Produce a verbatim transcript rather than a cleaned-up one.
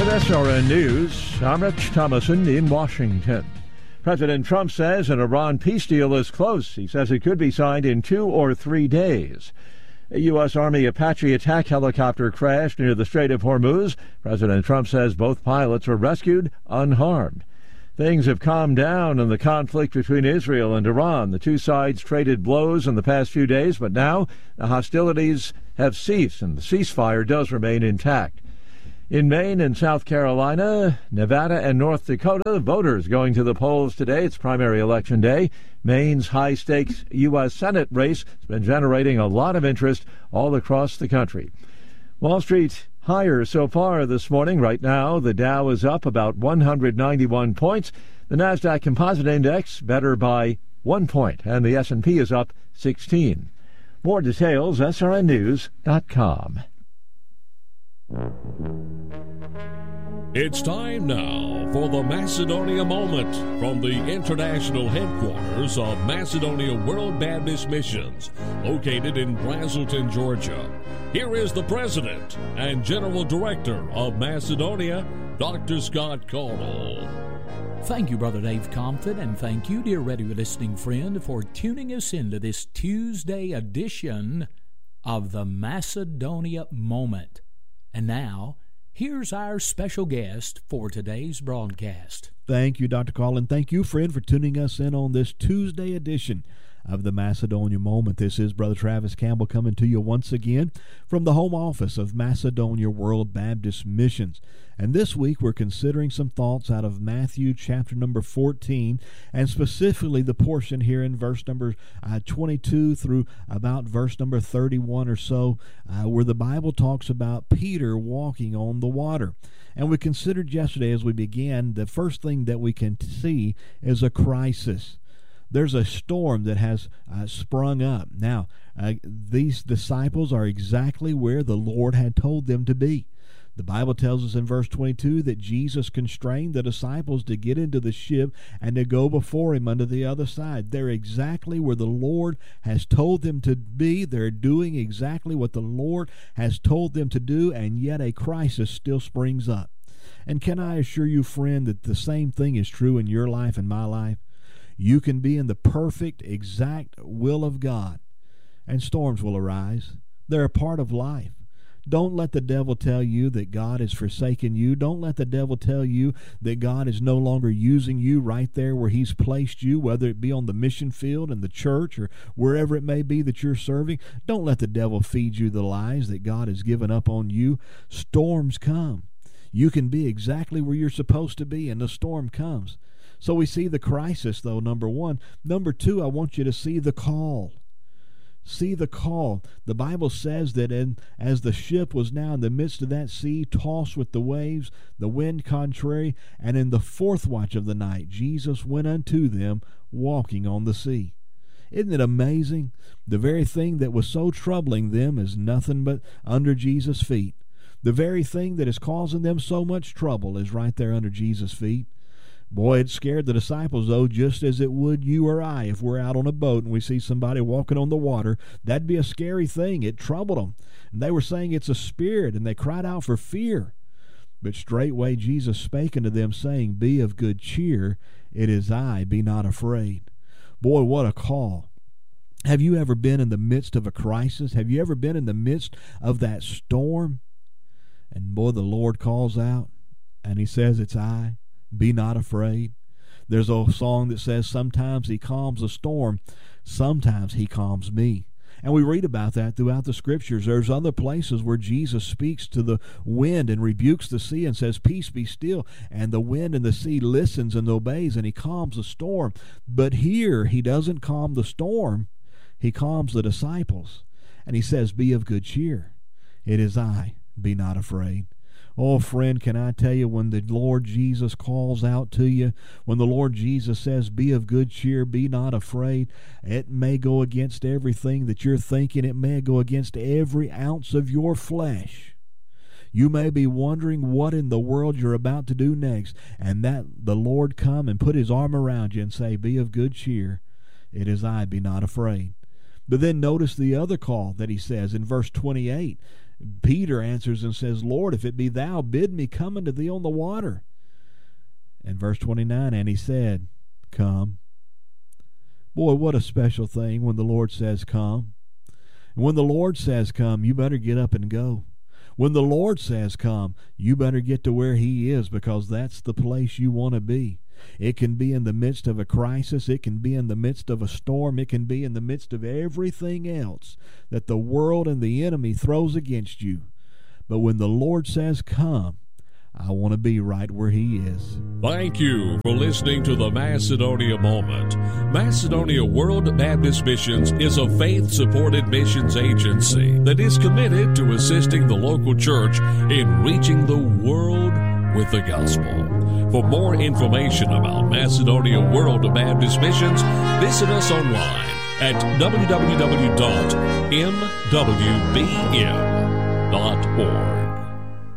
With S R N News, I'm Rich Thomason in Washington. President Trump says an Iran peace deal is close. He says it could be signed in two or three days. A U S. Army Apache attack helicopter crashed near the Strait of Hormuz. President Trump says both pilots were rescued unharmed. Things have calmed down in the conflict between Israel and Iran. The two sides traded blows in the past few days, but now the hostilities have ceased and the ceasefire does remain intact. In Maine and South Carolina, Nevada and North Dakota, voters going to the polls today. It's primary election day. Maine's high-stakes U S. Senate race has been generating a lot of interest all across the country. Wall Street higher so far this morning. Right now, the Dow is up about one hundred ninety-one points. The Nasdaq Composite Index better by one point, and the S and P is up sixteen. More details, S R N news dot com. It's time now for the Macedonia Moment from the international headquarters of Macedonia World Baptist Missions, located in Braselton, Georgia. Here is the President and General Director of Macedonia, Doctor Scott Caudill. Thank you, Brother Dave Compton, and thank you, dear radio listening friend, for tuning us into this Tuesday edition of the Macedonia Moment. And now, here's our special guest for today's broadcast. Thank you, Doctor Collin. Thank you, friend, for tuning us in on this Tuesday edition of the Macedonia Moment. This is Brother Travis Campbell coming to you once again from the home office of Macedonia World Baptist Missions. And this week we're considering some thoughts out of Matthew chapter number fourteen, and specifically the portion here in verse number uh, twenty-two through about verse number thirty-one or so, uh, where the Bible talks about Peter walking on the water. And we considered yesterday as we began, the first thing that we can see is a crisis. There's a storm that has uh, sprung up. Now, uh, these disciples are exactly where the Lord had told them to be. The Bible tells us in verse twenty-two that Jesus constrained the disciples to get into the ship and to go before him unto the other side. They're exactly where the Lord has told them to be. They're doing exactly what the Lord has told them to do, and yet a crisis still springs up. And can I assure you, friend, that the same thing is true in your life and my life? You can be in the perfect, exact will of God, and storms will arise. They're a part of life. Don't let the devil tell you that God has forsaken you. Don't let the devil tell you that God is no longer using you right there where he's placed you, whether it be on the mission field, in the church, or wherever it may be that you're serving. Don't let the devil feed you the lies that God has given up on you. Storms come. You can be exactly where you're supposed to be, and the storm comes. So we see the crisis, though, number one. Number two, I want you to see the call. See the call. The Bible says that in, as the ship was now in the midst of that sea, tossed with the waves, the wind contrary, and in the fourth watch of the night, Jesus went unto them walking on the sea. Isn't it amazing? The very thing that was so troubling them is nothing but under Jesus' feet. The very thing that is causing them so much trouble is right there under Jesus' feet. Boy, it scared the disciples, though, just as it would you or I if we're out on a boat and we see somebody walking on the water. That'd be a scary thing. It troubled them. And they were saying it's a spirit, and they cried out for fear. But straightway Jesus spake unto them, saying, Be of good cheer, it is I, be not afraid. Boy, what a call. Have you ever been in the midst of a crisis? Have you ever been in the midst of that storm? And boy, the Lord calls out, and he says, It's I. Be not afraid. There's a song that says, sometimes he calms a storm, sometimes he calms me. And we read about that throughout the Scriptures. There's other places where Jesus speaks to the wind and rebukes the sea and says, Peace, be still. And the wind and the sea listens and obeys, and he calms the storm. But here, he doesn't calm the storm. He calms the disciples. And he says, Be of good cheer. It is I. Be not afraid. Oh, friend, can I tell you, when the Lord Jesus calls out to you, when the Lord Jesus says, Be of good cheer, be not afraid, it may go against everything that you're thinking. It may go against every ounce of your flesh. You may be wondering what in the world you're about to do next, and that the Lord come and put his arm around you and say, Be of good cheer. It is I, be not afraid. But then notice the other call that he says in verse twenty-eight. Peter answers and says, Lord, if it be thou, bid me come unto thee on the water. And verse twenty-nine, and he said, come. Boy, what a special thing when the Lord says come. And when the Lord says come, you better get up and go. When the Lord says come, you better get to where he is, because that's the place you want to be. It can be in the midst of a crisis. It can be in the midst of a storm. It can be in the midst of everything else that the world and the enemy throws against you. But when the Lord says come, I want to be right where he is. Thank you for listening to the Macedonia Moment. Macedonia World Baptist Missions is a faith-supported missions agency that is committed to assisting the local church in reaching the world with the gospel. For more information about Macedonia World Baptist Missions, visit us online at w w w dot m w b m dot org.